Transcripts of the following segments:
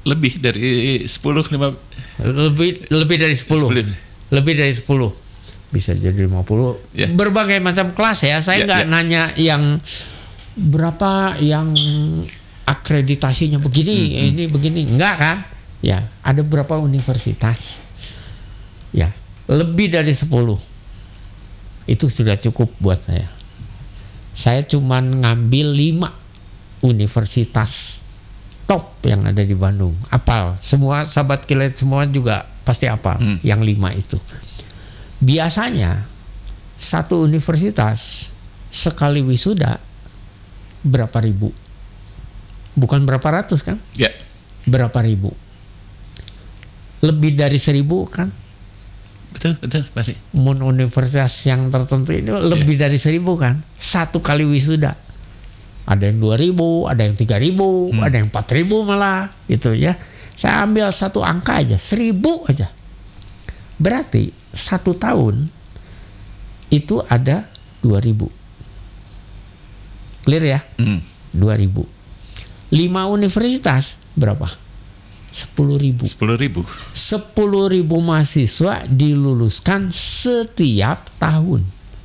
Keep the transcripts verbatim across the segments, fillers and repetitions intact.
lebih dari sepuluh lima lebih lebih dari sepuluh. Lebih dari sepuluh. Bisa jadi lima puluh. Yeah. Berbagai macam kelas ya. Saya nggak yeah, yeah. nanya yang berapa yang akreditasinya begini, mm-hmm. ini begini. Enggak kan? Ya, ada berapa universitas. Ya, lebih dari sepuluh. Itu sudah cukup buat saya. Saya cuman ngambil lima universitas top yang ada di Bandung. Apal, semua sahabat kilat semua juga pasti apal hmm. yang lima itu. Biasanya satu universitas sekali wisuda berapa ribu? Bukan berapa ratus kan? Ya. Yeah. Berapa ribu? Lebih dari seribu kan? Betul, betul, Pak. Mun universitas yang tertentu ini lebih yeah. dari seribu kan? Satu kali wisuda. Ada yang dua ribu, ada yang tiga ribu, hmm. ada yang empat ribu malah gitu ya. Saya ambil satu angka aja, seribu aja. Berarti satu tahun itu ada dua ribu. Clear ya? Hmm. dua ribu. Lima universitas berapa? sepuluh ribu. sepuluh ribu. sepuluh ribu mahasiswa diluluskan setiap tahun.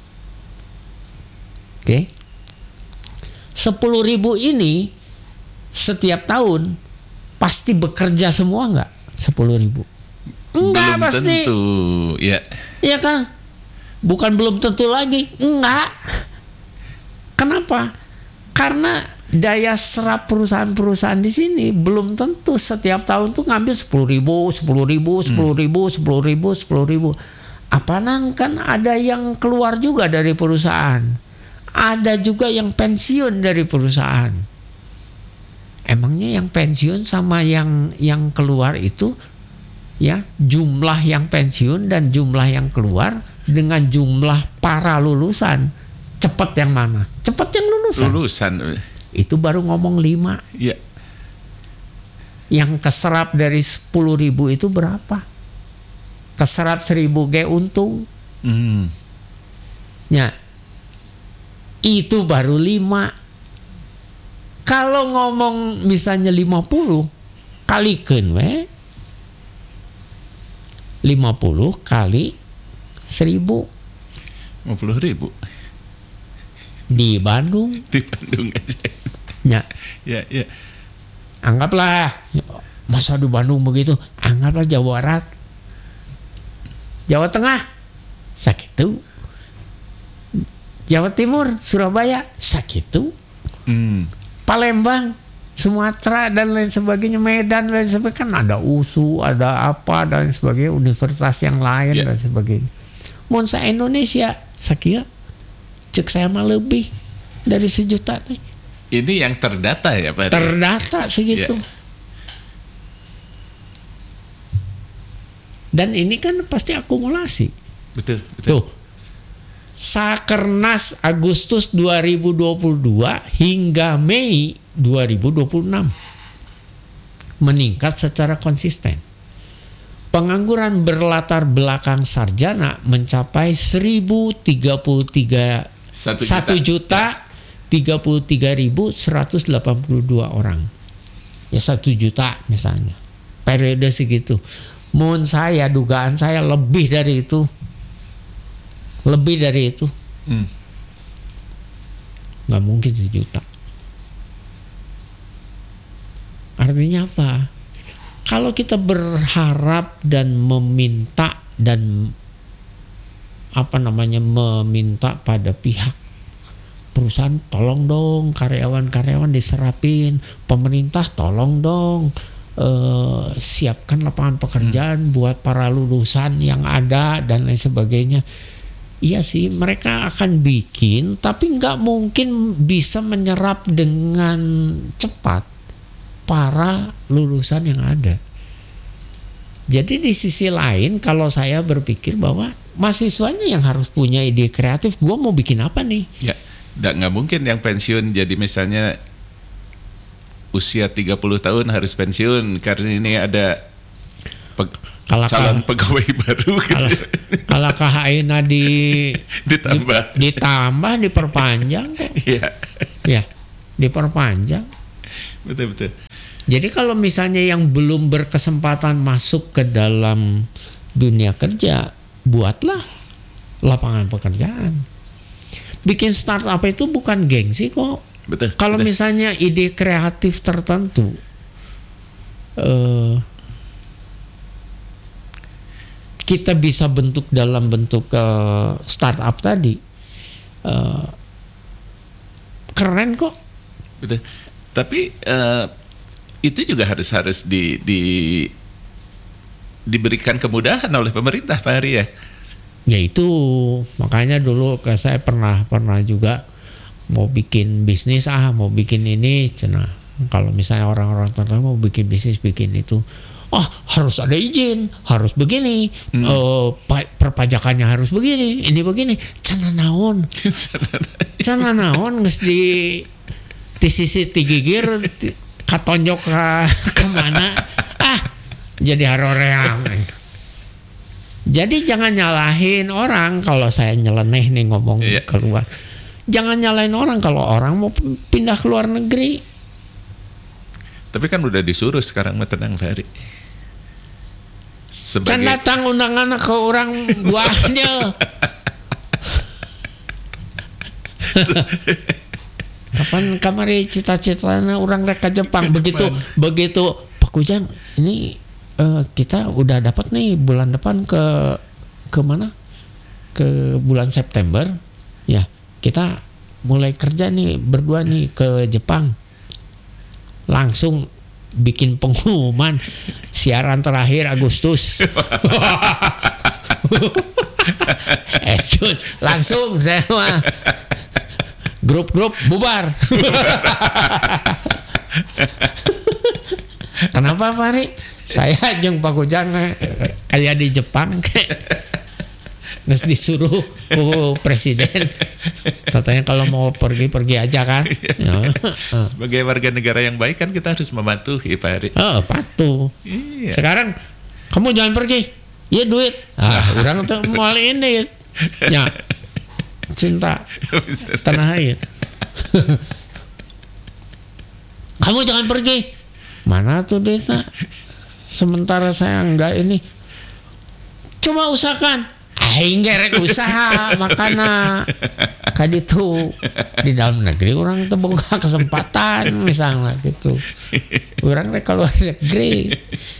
Oke? Okay? sepuluh ribu ini setiap tahun pasti bekerja semua nggak? sepuluh ribu? Enggak, belum pasti. Tentu, ya. Iya kan? Bukan belum tentu lagi, enggak. Kenapa? Karena daya serap perusahaan-perusahaan di sini belum tentu setiap tahun tuh ngambil sepuluh ribu, sepuluh ribu, sepuluh ribu, sepuluh ribu, sepuluh ribu. Apaanan kan ada yang keluar juga dari perusahaan. Ada juga yang pensiun dari perusahaan. Emangnya yang pensiun sama yang yang keluar itu ya jumlah yang pensiun dan jumlah yang keluar dengan jumlah para lulusan cepat yang mana? Cepat yang lulusan. Lulusan. Itu baru ngomong lima. Iya. Yang keserap dari sepuluh ribu itu berapa? Keserap seribu ge untung. Hmm. Ya. Itu baru lima. Kalau ngomong misalnya lima puluh kalikeun we. lima puluh kali seribu. lima puluh ribu. Di Bandung. Di Bandung aja. Ya. Ya, ya. Anggaplah masa di Bandung begitu, anggaplah Jawa Barat. Jawa Tengah sakitu. Jawa Timur, Surabaya, sakitu. Hmm. Palembang, Sumatera dan lain sebagainya, Medan dan lain sebagainya, kan ada U S U, ada apa dan sebagainya, universitas yang lain yeah. dan sebagainya. Mun sa Indonesia, sakia, cek saya mah lebih dari sejuta teh. Ini yang terdata ya Pak? Terdata segitu. Yeah. Dan ini kan pasti akumulasi. Betul, betul. Tuh. Sakernas Agustus dua ribu dua puluh dua hingga Mei dua ribu dua puluh enam meningkat secara konsisten. Pengangguran berlatar belakang sarjana mencapai seribu tiga puluh tiga satu juta tiga puluh tiga ribu seratus delapan puluh dua orang. Ya satu juta misalnya. Periode segitu. Mohon saya dugaan saya lebih dari itu. Lebih dari itu. Hmm. Gak mungkin sejuta. Artinya apa? Kalau kita berharap dan meminta dan apa namanya meminta pada pihak perusahaan, tolong dong karyawan-karyawan diserapin, pemerintah tolong dong eh, siapkan lapangan pekerjaan hmm. buat para lulusan yang ada dan lain sebagainya. Iya sih, mereka akan bikin, tapi nggak mungkin bisa menyerap dengan cepat para lulusan yang ada. Jadi di sisi lain, kalau saya berpikir bahwa mahasiswanya yang harus punya ide kreatif, gue mau bikin apa nih? Ya, nggak mungkin yang pensiun jadi misalnya usia tiga puluh tahun harus pensiun karena ini ada pe- calon pegawai baru gitu. Kalau K H I-na di ditambah di, ditambah diperpanjang kok. Iya. Ya, diperpanjang. Betul betul. Jadi kalau misalnya yang belum berkesempatan masuk ke dalam dunia kerja, buatlah lapangan pekerjaan. Bikin startup itu bukan gengsi kok. Betul. Kalau betul. misalnya ide kreatif tertentu, uh, kita bisa bentuk dalam bentuk uh, startup tadi, uh, keren kok. Betul. Tapi uh, itu juga harus harus di, di diberikan kemudahan oleh pemerintah, Pak Hari ya. Ya itu makanya dulu ke saya pernah pernah juga mau bikin bisnis ah mau bikin ini, cina kalau misalnya orang-orang tertentu mau bikin bisnis bikin itu, oh harus ada izin, harus begini, hmm. uh, perpajakannya harus begini, ini begini, cina naon, cina naon nges di di sisi tigigir katonjok ke kemana ah jadi haroreang. Jadi jangan nyalahin orang kalau saya nyeleneh nih ngomong yeah. keluar. Jangan nyalahin orang kalau orang mau pindah ke luar negeri. Tapi kan udah disuruh sekarang mah tenang Ferry. Sebagai... Can datang undangan ke orang buahnya. Kapan kamari cita-citanya orang rek ke Jepang begitu begitu Pak Kujang ini uh, kita udah dapat nih bulan depan ke ke mana? Ke bulan September ya. Kita mulai kerja nih berdua nih ke Jepang. Langsung bikin pengumuman siaran terakhir Agustus. eh Jun, langsung saya mah grup-grup bubar. Kenapa Fari? Saya jeung Pak Kujang aya di Jepang nges disuruh ku presiden katanya kalau mau pergi-pergi aja kan. Ya. Sebagai warga negara yang baik kan kita harus mematuhi Pak Heri. Oh patuh. Iya. Sekarang kamu jangan pergi. Ya duit. Ah, orang tuh mau ini ya cinta tanah air. Kamu jangan pergi. Mana tuh duitnya? Sementara saya enggak ini. Cuma usahakan. Aing gerek usaha makana kaditu di dalam negeri orang teu boga kesempatan misalnya gitu. Orang rek keluar negeri.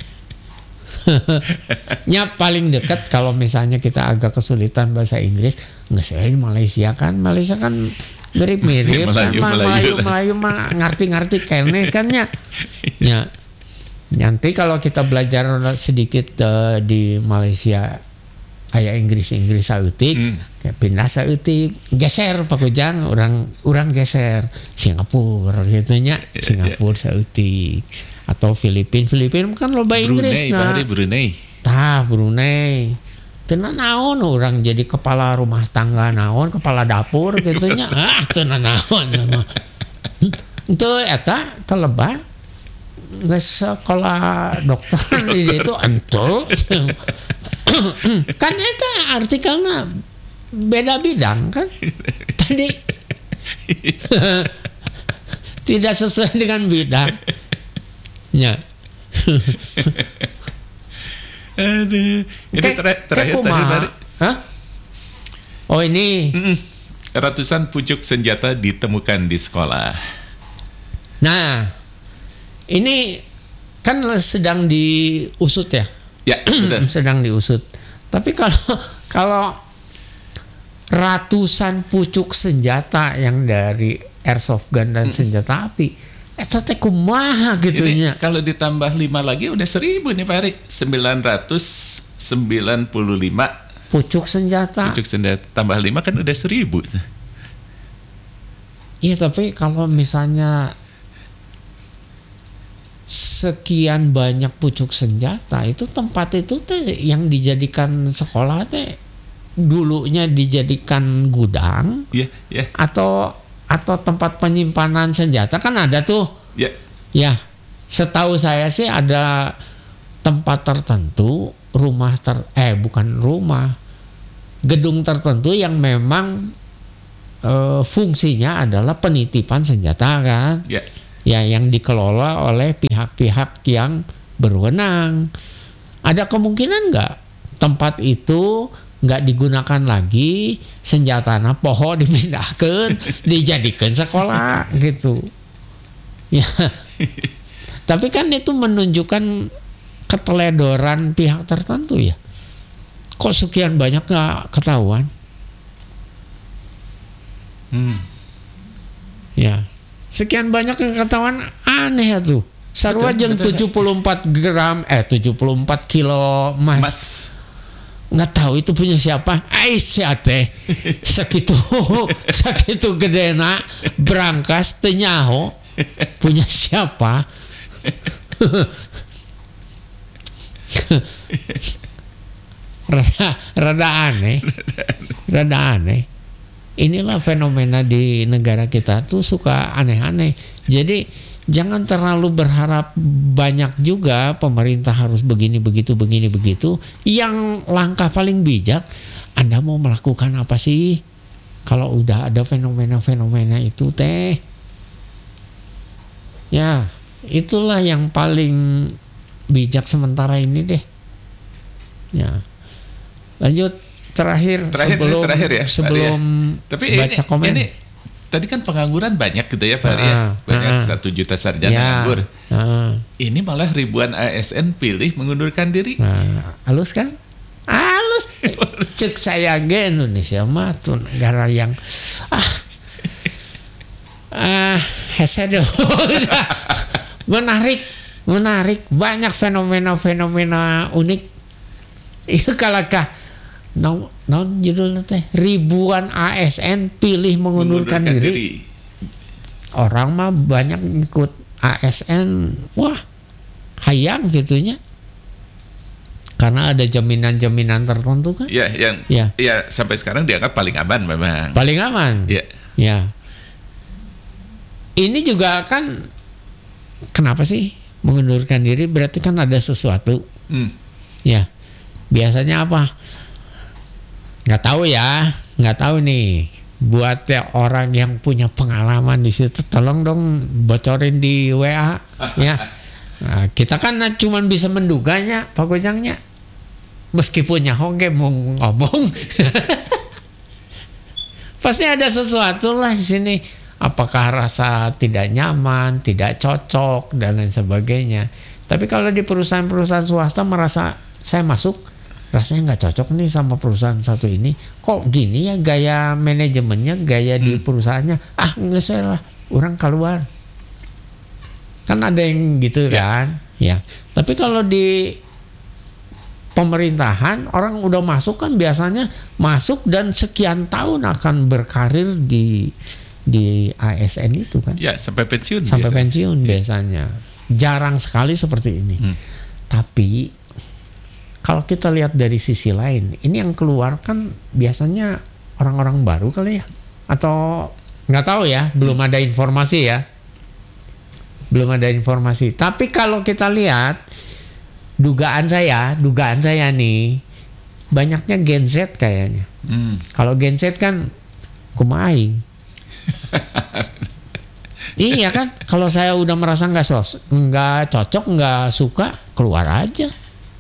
Nya paling dekat kalau misalnya kita agak kesulitan bahasa Inggris, geus euy Malaysia kan. Malaysia kan mirip-mirip kan Melayu Melayu mah ngarti-ngarti keneh kan nya. Nya nanti kalau kita belajar sedikit uh, di Malaysia aya Inggris-Inggris sautik, hmm. kayak pindah sautik, geser Pak Kujang, orang orang geser Singapura gitu nya, yeah, Singapura yeah. sautik atau Filipin, Filipin kan loba Inggris nah. Brunei. Tah Brunei. Tenan naon orang jadi kepala rumah tangga naon, kepala dapur gitu nya. Ah, tenan naon mah. Henteu eta teleban geus sekolah dokter di itu antul. Kan eta artikelnya beda bidang kan tadi tidak sesuai dengan bidang ya. Aduh, ini ter- terakhir tadi. Hah? Oh ini Mm-mm. ratusan pucuk senjata ditemukan di sekolah. Nah ini kan sedang diusut ya. Ya, betul. Sedang diusut. Tapi kalau kalau ratusan pucuk senjata yang dari airsoft gun dan hmm. senjata api, eta teh kumaha gitunya. Kalau ditambah lima lagi udah seribu nih Pak Ari. sembilan ratus sembilan puluh lima pucuk senjata. Pucuk senjata tambah lima kan udah seribu. Iya, tapi kalau misalnya sekian banyak pucuk senjata itu tempat itu teh yang dijadikan sekolah teh dulunya dijadikan gudang yeah, yeah. atau atau tempat penyimpanan senjata kan ada tuh yeah. Ya setahu saya sih ada tempat tertentu rumah ter eh bukan rumah gedung tertentu yang memang e, fungsinya adalah penitipan senjata kan. Yeah. ya yang dikelola oleh pihak-pihak yang berwenang. Ada kemungkinan nggak tempat itu nggak digunakan lagi, senjatana pohon dipindahkan, dijadikan sekolah gitu. Ya, tapi kan itu menunjukkan keteledoran pihak tertentu ya. Kok sekian banyak nggak ketahuan? Hmm. Ya, sekian banyak yang ketahuan, aneh ya tuh. Sarua jeung tujuh puluh empat gram eh tujuh puluh empat kilo emas. Mas. Nggak tahu itu punya siapa. Aisyah teh segitu segitu gedena berangkas teu nyaho punya siapa. rada, rada aneh. Rada aneh. Inilah fenomena di negara kita tuh suka aneh-aneh. Jadi jangan terlalu berharap banyak juga pemerintah harus begini begitu begini begitu. Yang langkah paling bijak, Anda mau melakukan apa sih? Kalau udah ada fenomena-fenomena itu teh, ya itulah yang paling bijak sementara ini deh. Ya, lanjut. Terakhir, terakhir sebelum terakhir ya, sebelum ya. Tapi baca ini, komen. Ini, tadi kan pengangguran banyak gitu ya Pak Ari, ya. Banyak ah, satu juta sarjana ya, nganggur. Ah. Ini malah ribuan A S N pilih mengundurkan diri. Nah, halus kan? Halus. Cek saya ge Indonesia mah tuh negara yang ah ah hesedo. menarik, menarik, banyak fenomena-fenomena unik. Itu kalakah non non judulnya teh ribuan A S N pilih mengundurkan, mengundurkan diri. diri. Orang mah banyak ikut A S N, wah hayang gitunya. Karena ada jaminan-jaminan tertentu kan? Iya, yang ya. ya sampai sekarang dianggap paling aman memang. Paling aman. Iya. Ya. Ini juga kan kenapa sih mengundurkan diri? Berarti kan ada sesuatu. Hmm. Ya. Biasanya apa? Nggak tahu ya, nggak tahu nih. Buat ya orang yang punya pengalaman di situ, tolong dong bocorin di W A ya. Nah, kita kan cuman bisa menduganya, Pak Gojangnya. Meskipun nyahoge mau ngomong, pasti ada sesuatu lah di sini. Apakah rasa tidak nyaman, tidak cocok dan lain sebagainya. Tapi kalau di perusahaan-perusahaan swasta merasa saya masuk, rasanya nggak cocok nih sama perusahaan satu ini, kok gini ya gaya manajemennya, gaya hmm. di perusahaannya, ah nggak sesuai lah, orang keluar. Kan ada yang gitu ya. Kan, ya. Tapi kalau di pemerintahan orang udah masuk kan biasanya masuk dan sekian tahun akan berkarir di di A S N itu kan. Ya sampai pensiun. Sampai biasanya. pensiun ya. Biasanya. Jarang sekali seperti ini. Hmm. Tapi kalau kita lihat dari sisi lain, ini yang keluar kan biasanya orang-orang baru kali ya, atau nggak tahu ya, belum ada informasi ya, belum ada informasi. Tapi kalau kita lihat, dugaan saya, dugaan saya nih, banyaknya Gen Z kayaknya. Hmm. Kalau Gen Z kan kumaing. Iya kan, kalau saya udah merasa nggak sos, nggak cocok, nggak suka, keluar aja.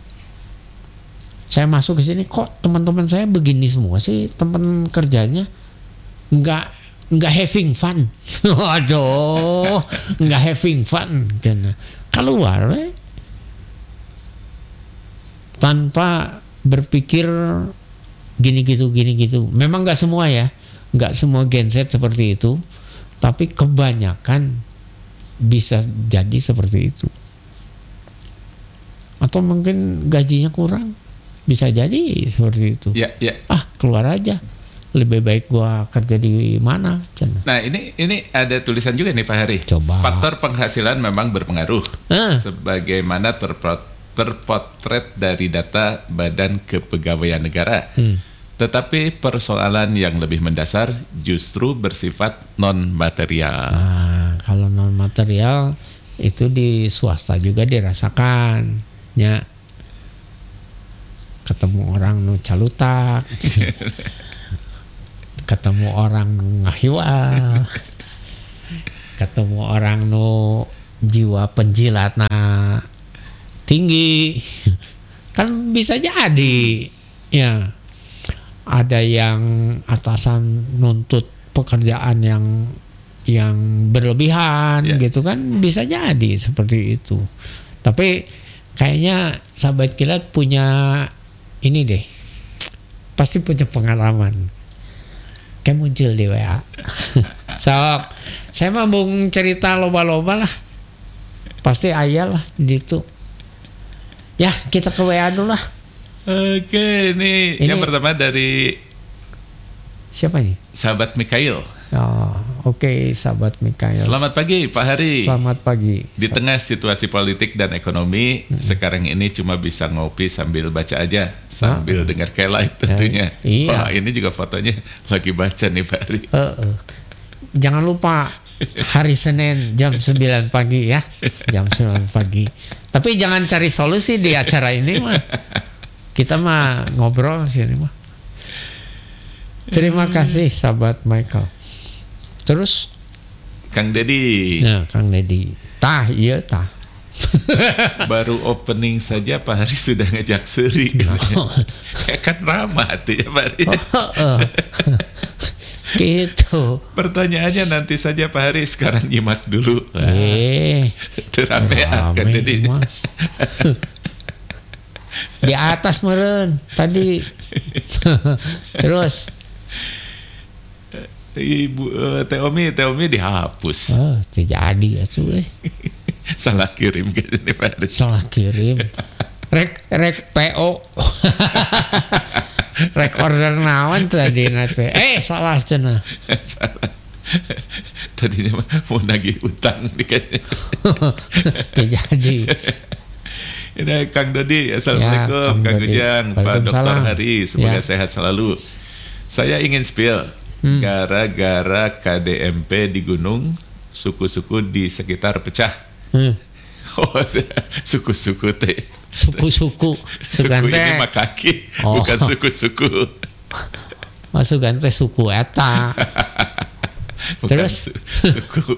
Saya masuk ke sini, kok teman-teman saya begini semua sih, teman kerjanya nggak nggak having fun. Waduh, nggak having fun, jangan keluar eh. Tanpa berpikir gini gitu gini gitu. Memang nggak semua ya, nggak semua Gen Z seperti itu, tapi kebanyakan bisa jadi seperti itu. Atau mungkin gajinya kurang. Bisa jadi seperti itu. Ya, ya. Ah, keluar aja. Lebih baik gua kerja di mana? Cen. Nah, ini ini ada tulisan juga nih Pak Hari. Coba. Faktor penghasilan memang berpengaruh. Ah. Sebagaimana terpot, terpotret dari data Badan Kepegawaian Negara. Hmm. Tetapi persoalan yang lebih mendasar justru bersifat non material. Nah, kalau non material itu di swasta juga dirasakan. Ya. Ketemu orang nu calutak, ketemu orang ngahiwal, ketemu orang nu jiwa penjilatna tinggi, kan bisa jadi ya ada yang atasan nuntut pekerjaan yang yang berlebihan yeah. gitu kan, bisa jadi seperti itu. Tapi kayaknya sahabat kilat punya ini deh, pasti punya pengalaman kayak muncul di W A. So saya mah mau cerita loba-loba lah, pasti ayah lah gitu ya. Kita ke W A dulu lah. Oke, ini, ini yang pertama dari siapa nih? Sahabat Mikail. Oh, oke, okay, sahabat Mikail. Selamat pagi Pak Hari. Selamat pagi. Di tengah situasi politik dan ekonomi hmm. sekarang ini cuma bisa ngopi sambil baca aja, sambil ah. dengar K-Live tentunya. Eh, iya. Wah, ini juga fotonya lagi baca nih Pak Hari. Uh, uh. Jangan lupa hari Senin jam sembilan pagi ya, jam sembilan pagi. Tapi jangan cari solusi di acara ini mah. Kita mah ngobrol sini mah. Terima kasih sahabat Michael. Terus Kang Dedi. Nah, Kang Dedi. Tah, iya tah. Baru opening saja Pak Hari sudah ngejak seri. No. Kayak kan ramah tuh ya Pak Hari. Oh, uh. Gitu. Pertanyaannya nanti saja Pak Hari, sekarang nyimak dulu. Eh, terame Kang Dedi. Di atas meren tadi. Terus Ibu uh, Teomi, Teomi dihapus. Oh, terjadi atuh eh. Salah kirim gitu nih Pak Hari. Salah kirim. Rek rek P O. Rek order naon tadi nate. Eh, salah cenah. Salah. Tadinya mau nagih utang nih kayaknya. Terjadi. Ini Kang Dodi, assalamualaikum, ya, Kang, Kang Ujang, Pak Doktor Hari, semoga ya. sehat selalu. Saya ingin spill. Hmm. Gara-gara K D M P di gunung, suku-suku di sekitar pecah. Hmm. Oh, suku-suku teh. Suku-suku. Suku ini mah kaki, oh. bukan suku-suku. Masuk teh suku eta. Terus su- suku.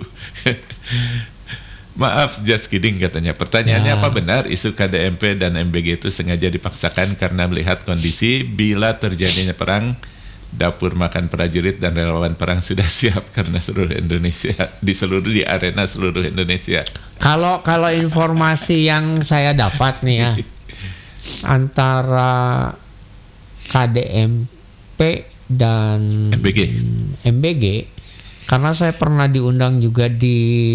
Maaf, just kidding katanya. Pertanyaannya, ya. Apa benar isu K D M P dan M B G itu sengaja dipaksakan karena melihat kondisi bila terjadinya perang, dapur makan prajurit dan relawan perang sudah siap karena seluruh Indonesia, di seluruh di arena seluruh Indonesia. Kalau kalau informasi yang saya dapat nih ya, antara K D M P dan M B G, M B G, karena saya pernah diundang juga di